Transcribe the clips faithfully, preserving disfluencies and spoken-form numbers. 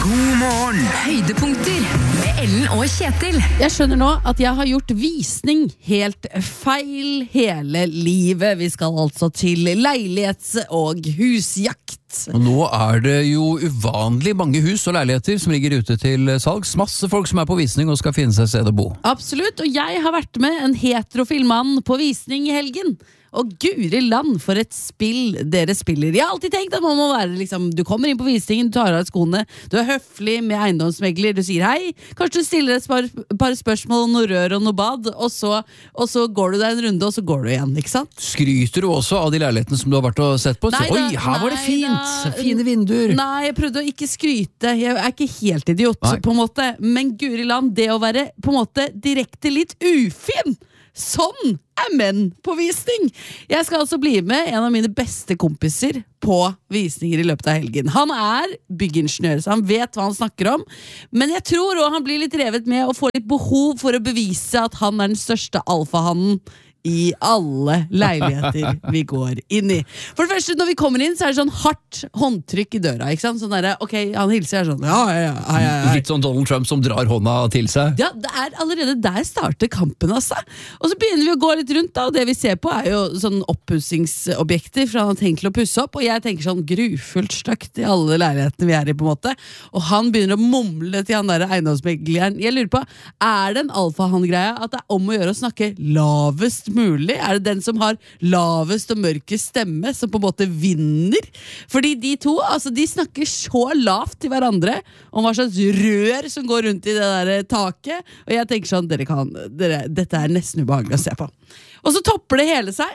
God morgen. Høydepunkter med Ellen og Kjetil. Jeg skjønner nå at jeg har gjort visning helt feil hele livet. Vi skal altså til leilighets- og husjakt. Og nå er det jo uvanlig mange hus og leiligheter som ligger ute til salgs. Masse folk som er på visning og skal finne seg sted å bo. Absolutt, og jeg har vært med en heterofil mann på visning i helgen. Og guri land for et spill dere spiller. Jeg har alltid tenkt at man må være liksom, du kommer inn på visningen, du tar av skoene, du er høflig med eiendomsmegler, du sier hei, kanskje du stiller et par, par spørsmål om noe rør og noe bad, og så, og så går du deg en runde, og så går du igjen, ikke sant? Skryter du også av de leilighetene som du har vært og sett på? Nei, Oi, da, her var det nei, fint! da. Fine vinduer! Nei, jeg prøvde å ikke skryte. Jeg er ikke helt idiot, Nei. på en måte. Men guri land, det å være på en måte direkte litt ufin, sånn er menn på visning. Jeg skal altså bli med en av mine beste kompiser på visninger i løpet av helgen. Han er byggingeniør, så han vet hva han snakker om. Men jeg tror også han blir litt revet med og får litt behov for å bevise at han er den største alfahannen i alle leiligheter vi går inn i. For det første, når vi kommer inn, så er det sånn hardt håndtrykk i døra, ikke sant? Sånn der, ok, han hilser, er sånn, ja, ja, ja, ja, ja. Litt sånn Donald Trump som drar hånda til seg. Ja, det er allerede der starter kampen, altså. Og så begynner vi å gå litt rundt, da, og det vi ser på er jo sånn oppussingsobjekter, for han har tenkt til å pusse opp, og jeg tenker sånn grufullt støkt i alle leilighetene vi er i, på en måte. Og han begynner å mumle til han der eiendomsmegleren. Jeg lurer på, er det en alfahann-greie at det er om å gjøre å snakke lavest mulig? Er det den som har lavest og mørkest stemme som på en måte vinner? Fordi de to, altså de snakker så lavt til hverandre om hva slags rør som går rundt i det der taket, og jeg tenker sånn, dere kan, dere, dette er nesten ubehagelig å se på. Og så topper det hele seg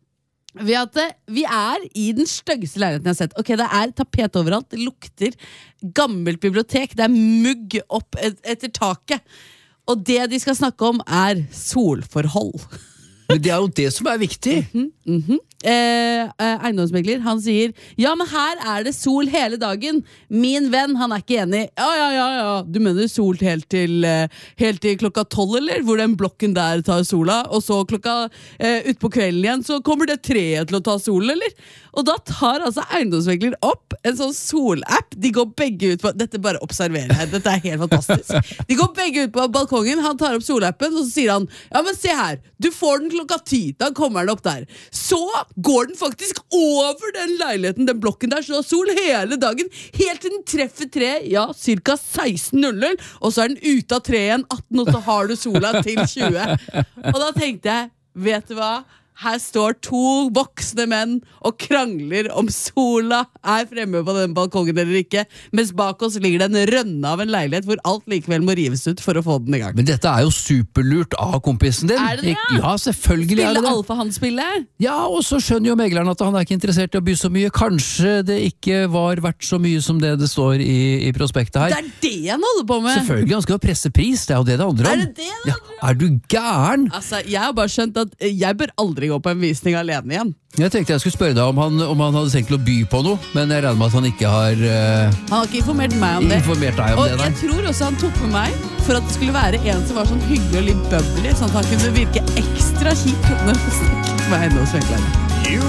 ved at eh, vi er i den styggeste leiligheten jeg har sett. Ok, det er tapet overalt, det lukter gammelt bibliotek, det er mugg opp et, etter taket, og det de skal snakke om er solforhold. Men det er jo det som er viktig. Mm-hmm, mm-hmm. Eh, eh, eiendomsmegler, han sier ja, men her er det sol hele dagen. Min venn, han er ikke enig. Ja, ja, ja, ja. Du mener sol helt til, eh, helt til klokka tolv, eller? Hvor den blokken der tar sola, og så klokka eh, ut på kvelden igjen, så kommer det treet til å ta sol, eller? Og da tar altså eiendomsmegler opp en sånn solapp. De går begge ut på, dette bare observerer jeg, dette er helt fantastisk. De går begge ut på balkongen, han tar opp solappen, og så sier han, ja, men se her, du får den klokka ti, da kommer den opp der. Så går den faktisk over den leiligheten, den blokken der, så det er sol hele dagen, helt til den treffer tre, ja, cirka seksten null null, og så er den ute av tre igjen atten, og så har du sola til tjue. Og da tenkte jeg, vet du hva? Her står to voksne menn og krangler om sola er fremme på den balkongen eller ikke, mens bak oss ligger det en rønne av en leilighet hvor alt likevel må rives ut for å få den i gang. Men dette er jo superlurt av kompisen din. Er det det? Ja, selvfølgelig er det Spille det. alfahann-spillet? Ja, og så skjønner jo megleren at han er ikke interessert i å by så mye. Kanskje det ikke var verdt så mye som det det står i, i prospektet her. Det er det han holder på med! Selvfølgelig, han skal jo presse pris, det er jo det det handler om. Er det det det ja, er du gæren? Altså, jeg har bare skjønt at jeg bør aldri gå på en visning alene igjen. Jeg tenkte jeg skulle spørre deg om han, om han hadde tenkt til å by på noe, men jeg regner med at han ikke har uh, Han har ikke informert meg om det. informert deg om Og det. jeg Nei. tror også han tok med meg for at det skulle være en som var sånn hyggelig og litt bubbly, sånn at han kunne virke ekstra kjip når han snakket med eiendomsmegleren.